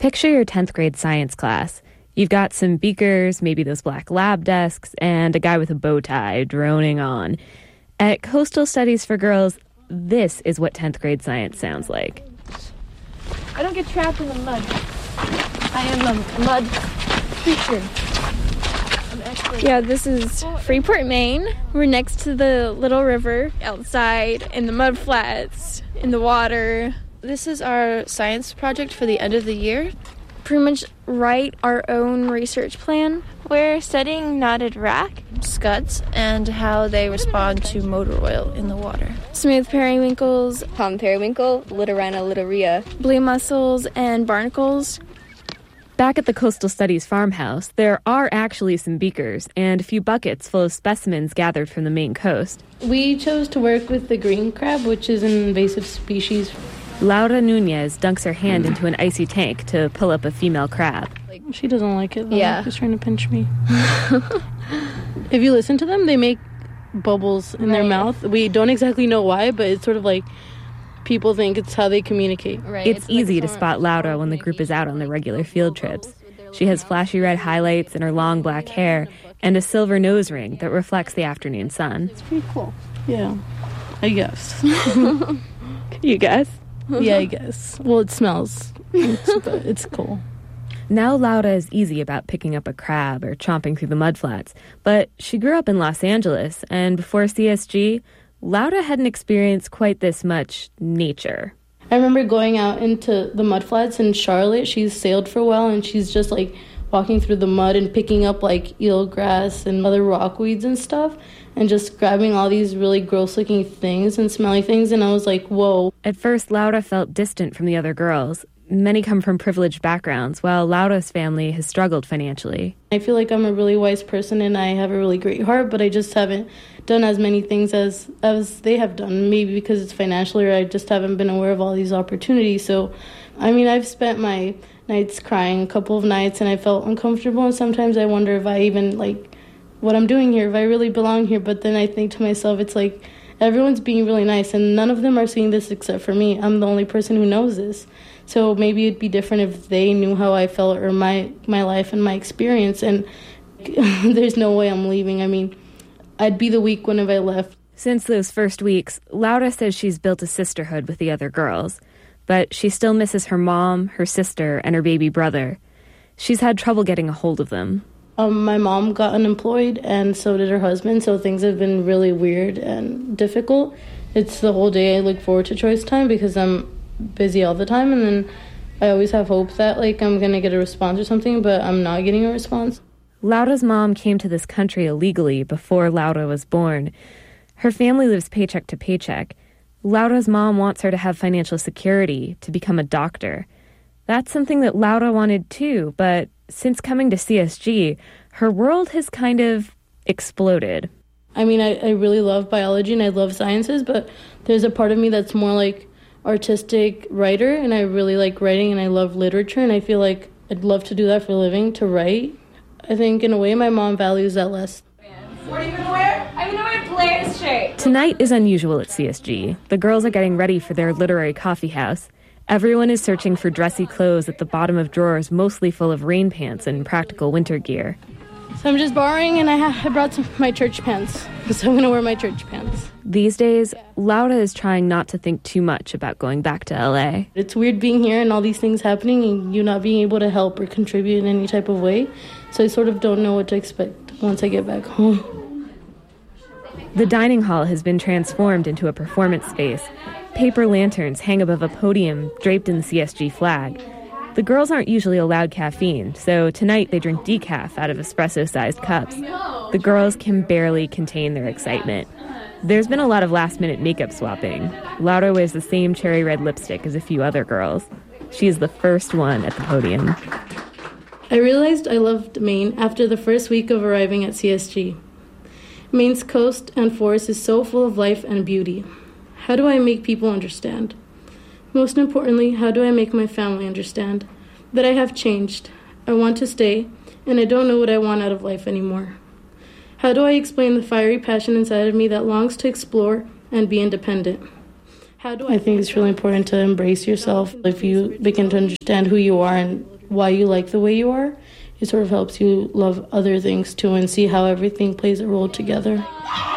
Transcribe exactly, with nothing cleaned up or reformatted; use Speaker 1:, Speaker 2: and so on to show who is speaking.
Speaker 1: Picture your tenth grade science class. You've got some beakers, maybe those black lab desks, and a guy with a bow tie droning on. At Coastal Studies for Girls, this is what tenth grade science sounds like.
Speaker 2: I don't get trapped in the mud. I am a mud creature.
Speaker 3: Yeah, this is Freeport, Maine. We're next to the little river, outside, in the mud flats, in the water.
Speaker 2: This is our science project for the end of the year.
Speaker 3: Pretty much write our own research plan.
Speaker 4: We're studying knotted rack,
Speaker 2: scuds, and how they respond to motor oil in the water.
Speaker 3: Smooth periwinkles,
Speaker 5: common periwinkle, Litorina litorea,
Speaker 3: blue mussels, and barnacles.
Speaker 1: Back at the Coastal Studies farmhouse, there are actually some beakers and a few buckets full of specimens gathered from the Maine coast.
Speaker 6: We chose to work with the green crab, which is an invasive species.
Speaker 1: Laura Nunez dunks her hand into an icy tank to pull up a female crab.
Speaker 6: She doesn't like it, though.
Speaker 5: Yeah.
Speaker 6: She's trying to pinch me. If you listen to them, they make bubbles in right. their mouth. We don't exactly know why, but it's sort of like people think it's how they communicate.
Speaker 1: Right. It's, it's easy like to spot Laura when the group is out on their regular field trips. She has flashy red highlights in her long black hair and a silver nose ring that reflects the afternoon sun.
Speaker 6: It's pretty cool. Yeah, I guess.
Speaker 1: You guess?
Speaker 6: Yeah, I guess. Well, it smells. It's, but it's cool.
Speaker 1: Now Laura is easy about picking up a crab or chomping through the mudflats, but she grew up in Los Angeles, and before C S G, Laura hadn't experienced quite this much nature.
Speaker 6: I remember going out into the mudflats in Charlotte. She's sailed for a while, and she's just like walking through the mud and picking up like eelgrass and other rockweeds and stuff, and just grabbing all these really gross-looking things and smelly things, and I was like, whoa.
Speaker 1: At first, Laura felt distant from the other girls. Many come from privileged backgrounds, while Laura's family has struggled financially.
Speaker 6: I feel like I'm a really wise person and I have a really great heart, but I just haven't done as many things as, as they have done, maybe because it's financially, or I just haven't been aware of all these opportunities. So, I mean, I've spent my nights crying a couple of nights, and I felt uncomfortable, and sometimes I wonder if I even, like, what I'm doing here, if I really belong here. But then I think to myself, it's like everyone's being really nice, and none of them are seeing this except for me. I'm the only person who knows this. So maybe it'd be different if they knew how I felt, or my, my life and my experience, and there's no way I'm leaving. I mean, I'd be the weak one if I left.
Speaker 1: Since those first weeks, Laura says she's built a sisterhood with the other girls, but she still misses her mom, her sister, and her baby brother. She's had trouble getting a hold of them.
Speaker 6: Um, my mom got unemployed, and so did her husband, so things have been really weird and difficult. It's the whole day I look forward to choice time because I'm busy all the time, and then I always have hope that like I'm going to get a response or something, but I'm not getting a response.
Speaker 1: Laura's mom came to this country illegally before Laura was born. Her family lives paycheck to paycheck. Laura's mom wants her to have financial security, to become a doctor. That's something that Laura wanted too, but since coming to C S G, her world has kind of exploded.
Speaker 6: I mean, I, I really love biology and I love sciences, but there's a part of me that's more like artistic writer, and I really like writing and I love literature, and I feel like I'd love to do that for a living, to write. I think in a way my mom values that less.
Speaker 7: What are you gonna wear? I'm gonna wear Blair's shirt.
Speaker 1: Tonight is unusual at C S G. The girls are getting ready for their literary coffee house. Everyone is searching for dressy clothes at the bottom of drawers mostly full of rain pants and practical winter gear.
Speaker 6: So I'm just borrowing, and I, ha- I brought some my church pants, so I'm going to wear my church pants.
Speaker 1: These days, Laura is trying not to think too much about going back to L A.
Speaker 6: It's weird being here and all these things happening and you not being able to help or contribute in any type of way. So I sort of don't know what to expect once I get back home.
Speaker 1: The dining hall has been transformed into a performance space. Paper lanterns hang above a podium draped in the C S G flag. The girls aren't usually allowed caffeine, so tonight they drink decaf out of espresso-sized cups. The girls can barely contain their excitement. There's been a lot of last-minute makeup swapping. Laura wears the same cherry red lipstick as a few other girls. She's the first one at the podium.
Speaker 6: I realized I loved Maine after the first week of arriving at C S G. Maine's coast and forest is so full of life and beauty. How do I make people understand? Most importantly, how do I make my family understand that I have changed, I want to stay, and I don't know what I want out of life anymore? How do I explain the fiery passion inside of me that longs to explore and be independent? How do I, I think it's really important to embrace yourself. If you begin to understand who you are and why you like the way you are, it sort of helps you love other things too and see how everything plays a role together.